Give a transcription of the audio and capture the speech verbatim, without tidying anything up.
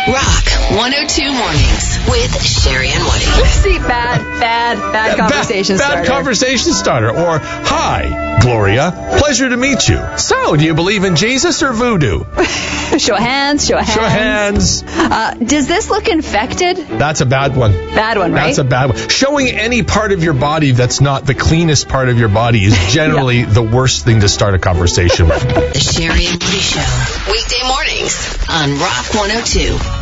Rock one oh two Mornings with Sherry and Woody. See, bad, bad, bad conversation bad, starter. Bad conversation starter. Or, hi, Gloria, pleasure to meet you. So, do you believe in Jesus or voodoo? Show of hands, show of hands. Show of hands. Uh, does this look infected? That's a bad one. Bad one, right? That's a bad one. Showing any part of your body that's not the cleanest part of your body is generally yeah. the worst thing to start a conversation with. The Sherry and Woody Show. Weekday mornings on Rock one oh two.